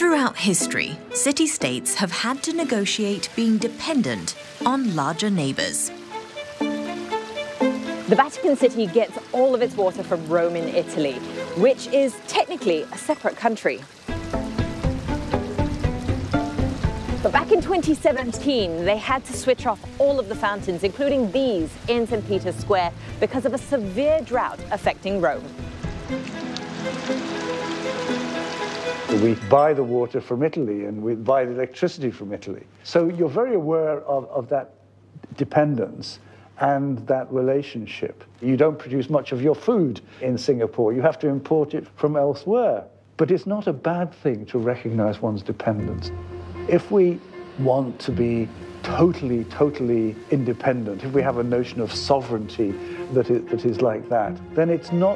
Throughout history, city-states have had to negotiate being dependent on larger neighbours. The Vatican City gets all of its water from Rome in Italy, which is technically a separate country. But back in 2017, they had to switch off all of the fountains, including these in St. Peter's Square, because of a severe drought affecting Rome. We buy the water from Italy and we buy the electricity from Italy. So you're very aware of that dependence and that relationship. You don't produce much of your food in Singapore. You have to import it from elsewhere. But it's not a bad thing to recognize one's dependence. If we want to be totally independent, if we have a notion of sovereignty that is like that, then it's not